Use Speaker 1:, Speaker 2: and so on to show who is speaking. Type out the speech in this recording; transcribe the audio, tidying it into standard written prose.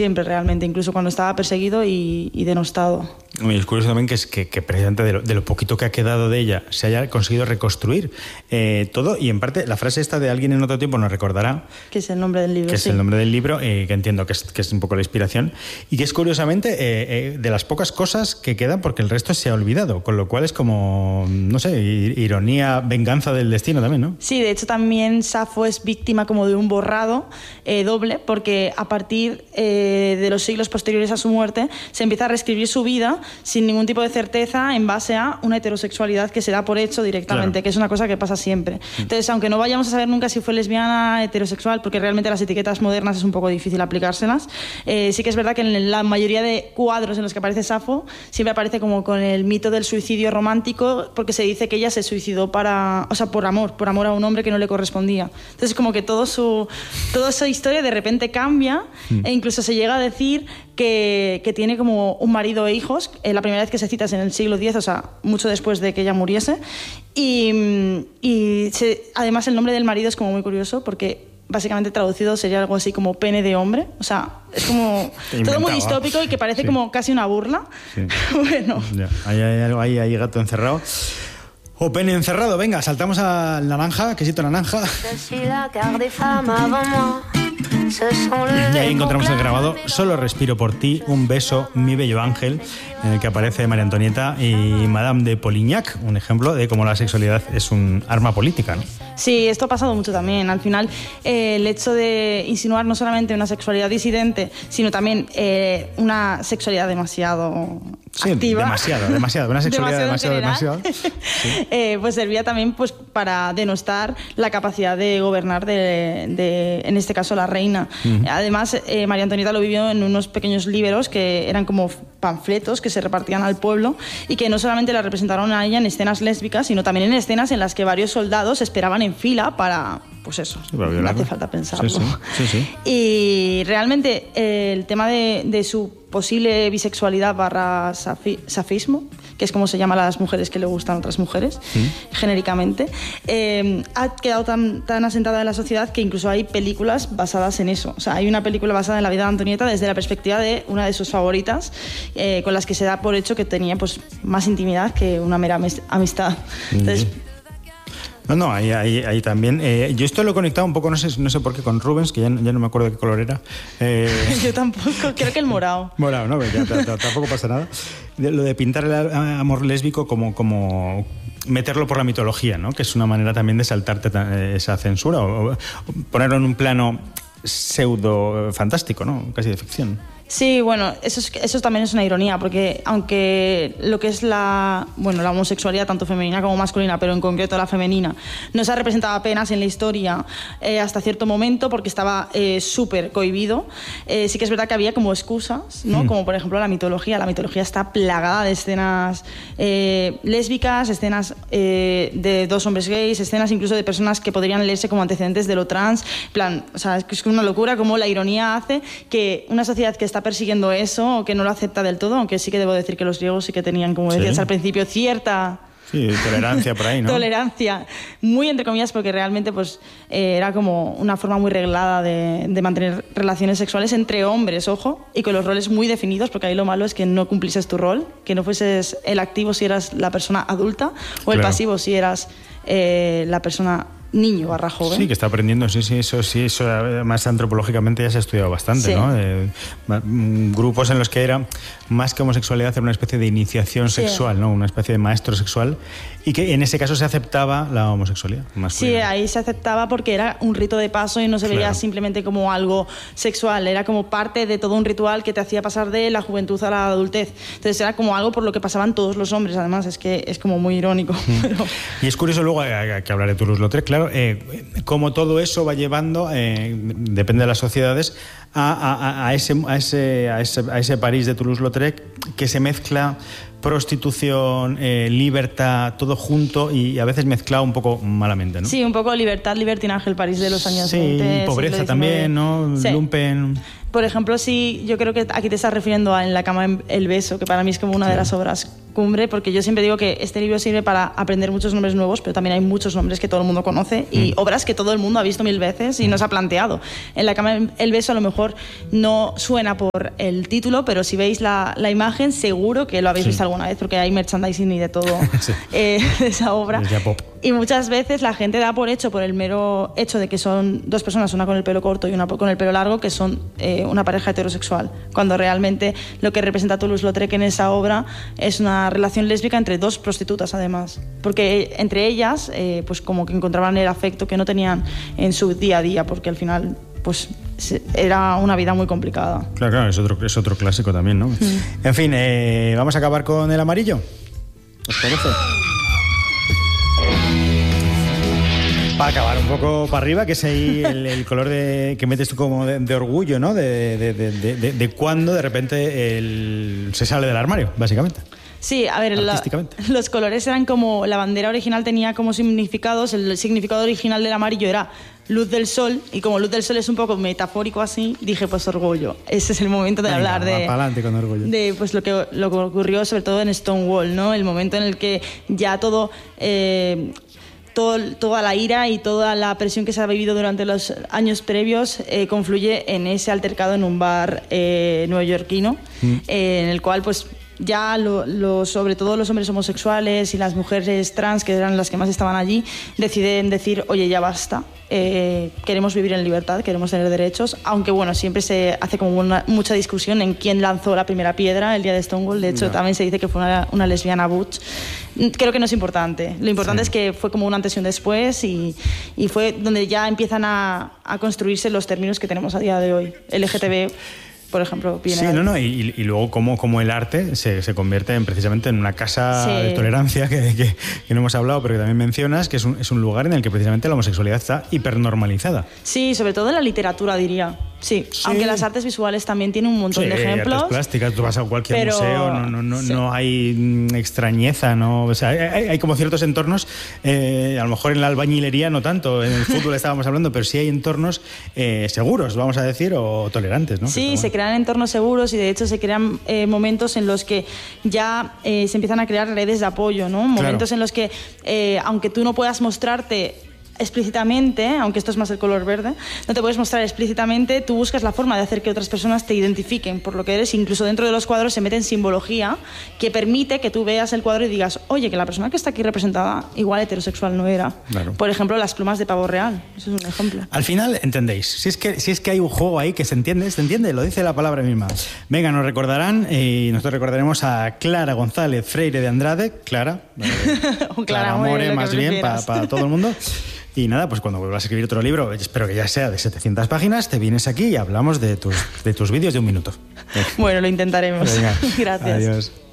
Speaker 1: siempre realmente, incluso cuando estaba perseguido y denostado.
Speaker 2: Y es curioso también que precisamente de lo poquito que ha quedado de ella se haya conseguido reconstruir todo, y en parte la frase esta de alguien en otro tiempo nos recordará,
Speaker 1: que es el nombre del libro,
Speaker 2: que es el nombre del libro, que entiendo que es un poco la inspiración, y que es curiosamente de las pocas cosas que quedan, porque el resto se ha olvidado, con lo cual es como, no sé, ironía, venganza del destino también, ¿no?
Speaker 1: Sí, de hecho también Safo es víctima como de un borrado doble, porque a partir de los siglos posteriores a su muerte se empieza a reescribir su vida sin ningún tipo de certeza en base a una heterosexualidad que se da por hecho directamente, claro, que es una cosa que pasa siempre. Entonces, aunque no vayamos a saber nunca si fue lesbiana, heterosexual, porque realmente las etiquetas modernas es un poco difícil aplicárselas, sí que es verdad que en la mayoría de cuadros en los que aparece Safo siempre aparece como con el mito del suicidio romántico, porque se dice que ella se suicidó por amor a un hombre que no le correspondía. Entonces, como que toda esa historia de repente cambia, e incluso se llega a decir que tiene como un marido e hijos. La primera vez que se cita es en el siglo X, o sea, mucho después de que ella muriese. Además, el nombre del marido es como muy curioso, porque básicamente traducido sería algo así como pene de hombre. O sea, es como todo muy distópico y que parece como casi una burla. Sí. Bueno.
Speaker 2: Ya. Hay algo ahí, hay gato encerrado. O pene encerrado. Venga, saltamos al naranja, quesito naranja. Y ahí encontramos el grabado Solo respiro por ti, un beso, mi bello ángel, en el que aparece María Antonieta y Madame de Polignac, un ejemplo de cómo la sexualidad es un arma política, ¿no?
Speaker 1: Sí, esto ha pasado mucho también. Al final, el hecho de insinuar no solamente una sexualidad disidente, sino también una sexualidad demasiado activa.
Speaker 2: Demasiado. Una sexualidad demasiado. Sí.
Speaker 1: Pues servía también pues para denostar la capacidad de gobernar de en este caso, la reina. Además, María Antonieta lo vivió en unos pequeños líberos que eran como panfletos que se repartían al pueblo, y que no solamente la representaron a ella en escenas lésbicas, sino también en escenas en las que varios soldados esperaban en fila para, pues eso, no hace falta pensarlo.
Speaker 2: Sí.
Speaker 1: Y realmente el tema de su posible bisexualidad / safismo, que es como se llama a las mujeres que le gustan a otras mujeres, genéricamente, ha quedado tan asentada en la sociedad que incluso hay películas basadas en eso. O sea, hay una película basada en la vida de Antonieta desde la perspectiva de una de sus favoritas, con las que se da por hecho que tenía pues más intimidad que una mera amistad. Entonces,
Speaker 2: No, ahí también. Yo esto lo he conectado un poco, no sé por qué, con Rubens, que ya no me acuerdo de qué color era.
Speaker 1: Yo tampoco, creo que el morado.
Speaker 2: Morado, ¿no? Ya, tampoco pasa nada. Lo de pintar el amor lésbico como meterlo por la mitología, ¿no? Que es una manera también de saltarte esa censura, o ponerlo en un plano pseudo fantástico, ¿no? Casi de ficción.
Speaker 1: Sí, bueno, eso también es una ironía, porque aunque lo que es la homosexualidad, tanto femenina como masculina, pero en concreto la femenina, no se ha representado apenas en la historia hasta cierto momento, porque estaba súper cohibido, sí que es verdad que había como excusas, ¿no? Como por ejemplo la mitología. La mitología está plagada de escenas lésbicas, escenas de dos hombres gays, escenas incluso de personas que podrían leerse como antecedentes de lo trans. En plan, o sea, es una locura cómo la ironía hace que una sociedad que está persiguiendo eso, o que no lo acepta del todo, aunque sí que debo decir que los griegos sí que tenían, como decías al principio, cierta...
Speaker 2: Sí, tolerancia por ahí, ¿no?
Speaker 1: Tolerancia, muy entre comillas, porque realmente pues era como una forma muy reglada de mantener relaciones sexuales entre hombres, ojo, y con los roles muy definidos, porque ahí lo malo es que no cumplieses tu rol, que no fueses el activo si eras la persona adulta, o el pasivo si eras la persona niño / joven.
Speaker 2: Sí, que está aprendiendo, eso además antropológicamente ya se ha estudiado bastante, ¿no? Grupos en los que era más que homosexualidad, era una especie de iniciación sexual, ¿no? Una especie de maestro sexual, y que en ese caso se aceptaba la homosexualidad masculina.
Speaker 1: Sí, ahí se aceptaba porque era un rito de paso y no se veía simplemente como algo sexual, era como parte de todo un ritual que te hacía pasar de la juventud a la adultez. Entonces era como algo por lo que pasaban todos los hombres, además es que es como muy irónico. Pero... Y
Speaker 2: es curioso luego, que hablaré de Toulouse-Lautrec, claro, cómo todo eso va llevando, depende de las sociedades, a ese París de Toulouse-Lautrec, que se mezcla prostitución, libertad, todo junto, y a veces mezclado un poco malamente, ¿no?
Speaker 1: Sí, un poco libertad, libertinaje, el París de los años 20.
Speaker 2: Sí, pobreza también, ¿no? Sí. Lumpen.
Speaker 1: Por ejemplo, sí, yo creo que aquí te estás refiriendo a En la cama el beso, que para mí es como una de las obras cumbre, porque yo siempre digo que este libro sirve para aprender muchos nombres nuevos, pero también hay muchos nombres que todo el mundo conoce y obras que todo el mundo ha visto 1000 veces y nos ha planteado. En la cama el beso a lo mejor no suena por el título, pero si veis la imagen seguro que lo habéis visto alguna vez, porque hay merchandising y de todo de esa obra. Y muchas veces la gente da por hecho, por el mero hecho de que son dos personas, una con el pelo corto y una con el pelo largo, que son una pareja heterosexual, cuando realmente lo que representa Toulouse-Lautrec en esa obra es una relación lésbica entre dos prostitutas, además, porque entre ellas pues como que encontraban el afecto que no tenían en su día a día, porque al final pues era una vida muy complicada.
Speaker 2: Claro, es otro clásico también, ¿no? En fin, vamos a acabar con el amarillo, ¿os parece? Para acabar un poco para arriba, que es ahí el color que metes tú como de orgullo, ¿no? De cuando de repente se sale del armario, básicamente.
Speaker 1: Sí, a ver, los colores eran como... La bandera original tenía como significados. El significado original del amarillo era luz del sol, y como luz del sol es un poco metafórico así, dije pues orgullo. Ese es el momento de hablar de...
Speaker 2: para adelante con orgullo.
Speaker 1: De pues lo que ocurrió sobre todo en Stonewall, ¿no? El momento en el que ya todo... toda la ira y toda la presión que se ha vivido durante los años previos confluye en ese altercado en un bar neoyorquino, en el cual pues ya sobre todo los hombres homosexuales y las mujeres trans, que eran las que más estaban allí, deciden decir, oye, ya basta, queremos vivir en libertad, queremos tener derechos, aunque bueno, siempre se hace como mucha discusión en quién lanzó la primera piedra el día de Stonewall. De hecho, también se dice que fue una lesbiana butch. Creo que no es importante. Lo importante es que fue como un antes y un después, y fue donde ya empiezan a construirse los términos que tenemos a día de hoy. LGTB, por ejemplo, viene...
Speaker 2: Sí, y luego cómo el arte se convierte precisamente en una casa de tolerancia que no hemos hablado, pero que también mencionas, que es un lugar en el que precisamente la homosexualidad está hipernormalizada.
Speaker 1: Sí, sobre todo en la literatura, diría. Sí, aunque las artes visuales también tienen un montón de ejemplos.
Speaker 2: Artes plásticas, tú vas a cualquier museo, no hay extrañeza, ¿no? O sea, hay como ciertos entornos, a lo mejor en la albañilería no tanto, en el fútbol estábamos hablando, pero sí hay entornos seguros, vamos a decir, o tolerantes, ¿no?
Speaker 1: Sí, se crean entornos seguros, y de hecho se crean momentos en los que ya se empiezan a crear redes de apoyo, ¿no? Momentos en los que, aunque tú no puedas mostrarte explícitamente, aunque esto es más el color verde, no te puedes mostrar explícitamente, tú buscas la forma de hacer que otras personas te identifiquen por lo que eres. Incluso dentro de los cuadros se mete en simbología que permite que tú veas el cuadro y digas, oye, que la persona que está aquí representada igual heterosexual no era. Claro. Por ejemplo, las plumas de pavo real, eso es un ejemplo.
Speaker 2: Al final, entendéis, si es que hay un juego ahí que se entiende, lo dice la palabra misma. Venga, nos recordarán, y nosotros recordaremos a Clara González Freire de Andrade, Clara More, más bien, para todo el mundo. Y nada, pues cuando vuelvas a escribir otro libro, espero que ya sea de 700 páginas, te vienes aquí y hablamos de tus vídeos de 1 minuto.
Speaker 1: Bueno, lo intentaremos.
Speaker 2: Venga,
Speaker 1: gracias.
Speaker 2: Adiós.